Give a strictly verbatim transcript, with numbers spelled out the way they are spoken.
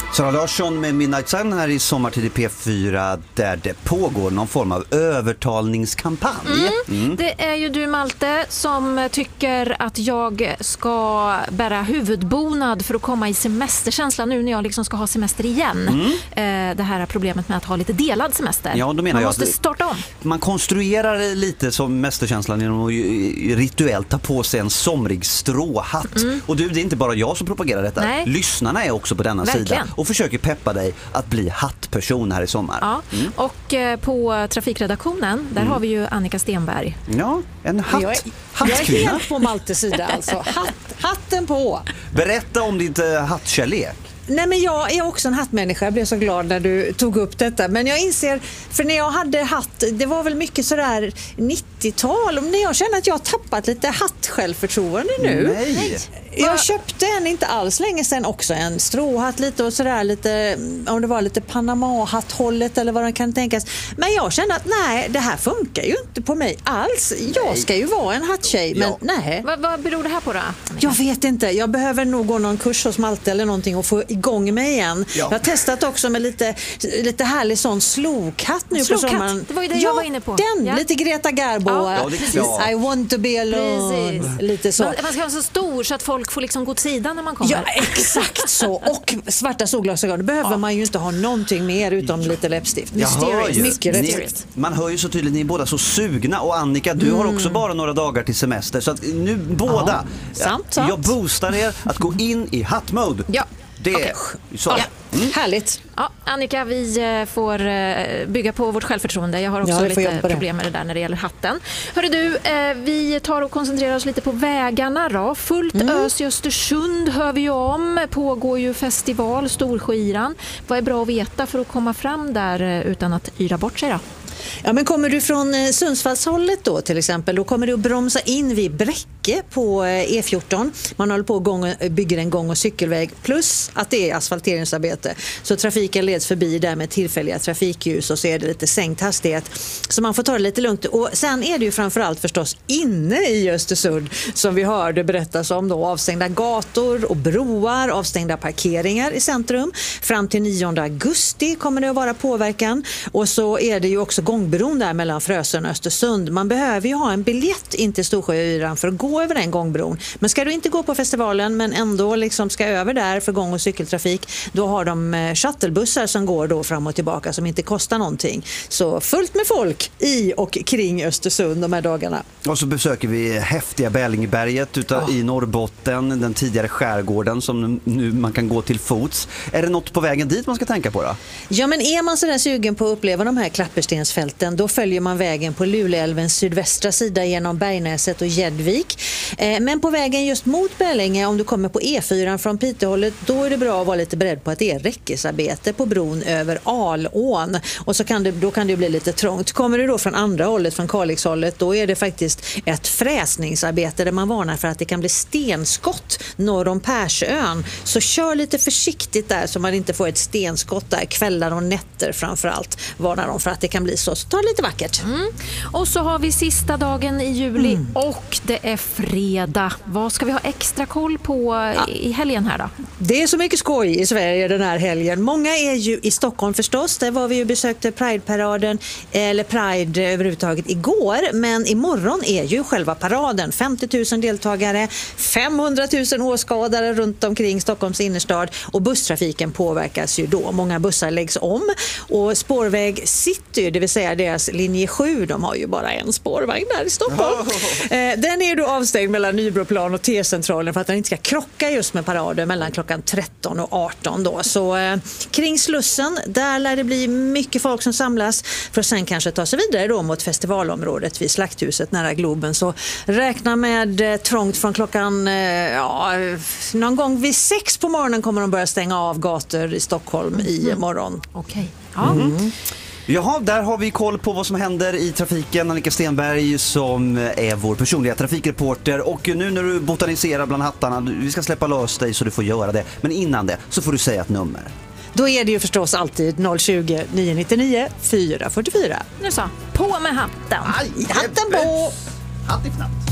Sara Larsson med Midnight Sun här i Sommartid i P fyra där det pågår någon form av övertalningskampanj. Mm. Mm. Det är ju du, Malte, som tycker att jag ska bära huvudbonad för att komma i semesterkänsla nu när jag liksom ska ha semester igen. Mm. Det här är problemet med att ha lite delad semester. Ja, då menar man jag måste att starta om. Man konstruerar lite som semesterkänslan genom att rituellt ta på sig en somrig stråhatt. Mm. Och du, det är inte bara jag som propagerar detta. Nej. Lyssnarna är också på denna Verkligen. sida och försöker peppa dig att bli hattperson här i sommar. Ja. Mm. Och eh, på trafikredaktionen, där mm. har vi ju Annika Stenberg. Ja, en hatt. Jag är, jag är helt på Maltes sida alltså. Hatt, hatten på. Berätta om ditt eh, hattkärlek. Nej, men jag är också en hattmänniska. Jag blev så glad när du tog upp detta. Men jag inser, för när jag hade hatt, det var väl mycket sådär nittiotal. Och när jag känner att jag har tappat lite hattsjälvförtroende nu. Nej. Jag köpte en inte alls länge sedan också. En stråhatt lite och sådär lite, om det var lite Panama-hatthållet eller vad det kan tänkas. Men jag kände att nej, det här funkar ju inte på mig alls. Jag nej. ska ju vara en hatttjej, men ja. nej. Vad, vad beror det här på då? Jag vet inte. Jag behöver nog gå någon kurs hos Malte eller någonting och få igång mig igen. Ja. Jag har testat också med lite, lite härlig sån slokhatt nu slokhatt. på sommaren. Det var ju det ja, jag var inne på. Den, ja. lite Greta Garbo. Ja, I want to be alone. Precis. Lite så. Man, man ska vara så stor så att folk får liksom gå åt sidan när man kommer. Ja, exakt så. Och svarta solglasögon. behöver ja. man ju inte ha någonting mer utom lite läppstift. Mysterious. Mycket rätt. Man hör ju så tydligt, ni är båda så sugna. Och Annika, du mm. har också bara några dagar till semester. Så att nu båda, ja. sant, sant. jag boostar er att gå in i hattmode. Ja. Det okay. så. Ja. Mm. Härligt. Ja, Annika, vi får bygga på vårt självförtroende. Jag har också ja, lite problem med det där när det gäller hatten. Hörru du, vi tar och koncentrerar oss lite på vägarna då. Fullt mm. ös i Östersund hör vi ju om. Pågår ju festival, Storskyran. Vad är bra att veta för att komma fram där utan att yra bort sig då? Ja, men kommer du från Sundsvallshållet då till exempel, då kommer du att bromsa in vid Bräcke på E fjorton. Man håller på att gång, bygger en gång- och cykelväg plus att det är asfalteringsarbete. Så trafiken leds förbi där med tillfälliga trafikljus och så är det lite sänkt hastighet. Så man får ta det lite lugnt. Och sen är det ju framförallt förstås inne i Östersund som vi hörde berättas om då. Avstängda gator och broar, avstängda parkeringar i centrum. Fram till nionde augusti kommer det att vara påverkan. Och så är det ju också gångbron där mellan Frösön och Östersund. Man behöver ju ha en biljett in till Storsjöyran för att gå över den gångbron. Men ska du inte gå på festivalen men ändå liksom ska över där för gång- och cykeltrafik, då har de shuttlebussar som går då fram och tillbaka som inte kostar någonting. Så fullt med folk i och kring Östersund de här dagarna. Och så besöker vi häftiga Bälingeberget utav oh. i Norrbotten, den tidigare skärgården som nu man kan gå till fots. Är det något på vägen dit man ska tänka på då? Ja, men är man så där sugen på att uppleva de här Klapperstensfälten, då följer man vägen på Luleälvens sydvästra sida genom Bergnäset och Gäddvik. Eh, men på vägen just mot Bälinge, om du kommer på E fyra från Piteåhållet, då är det bra att vara lite beredd på att det är räckesarbete på bron över Alån. Och så kan det, då kan det bli lite trångt. Kommer du då från andra hållet, från Kalixhållet, då är det faktiskt ett fräsningsarbete där man varnar för att det kan bli stenskott norr om Persön. Så kör lite försiktigt där så man inte får ett stenskott där kvällar och nätter framförallt. Varnar de för att det kan bli så. Så ta det lite vackert. Mm. Och så har vi sista dagen i juli mm. och det är fredag. Vad ska vi ha extra koll på ja. i helgen här då? Det är så mycket skoj i Sverige den här helgen. Många är ju i Stockholm förstås. Där var vi ju besökte Pride-paraden eller Pride överhuvudtaget igår. Men imorgon är ju själva paraden. femtio tusen deltagare, femhundratusen åskådare runt omkring Stockholms innerstad och busstrafiken påverkas ju då. Många bussar läggs om och spårväg City, det vill säga deras linje sju, de har ju bara en spårvagn där i Stockholm. Oh. Den är då avstängd mellan Nybroplan och T-centralen för att den inte ska krocka just med paraden mellan klockan tretton och arton då. Så eh, kring Slussen, där lär det bli mycket folk som samlas för att sen kanske ta sig vidare då mot festivalområdet vid Slakthuset nära Globen. Så räkna med eh, trångt från klockan eh, ja, någon gång vid sex på morgonen kommer de börja stänga av gator i Stockholm mm. i morgon. Okej. Okay. Ja. Mm. Jaha, där har vi koll på vad som händer i trafiken. Annika Stenberg som är vår personliga trafikreporter. Och nu när du botaniserar bland hattarna, vi ska släppa lös dig så du får göra det. Men innan det så får du säga ett nummer. Då är det ju förstås alltid noll tjugo, nio nittionio, fyra fyrtiofyra. Nu så, på med hatten. Aj, hatten på! Hatt i fnatt.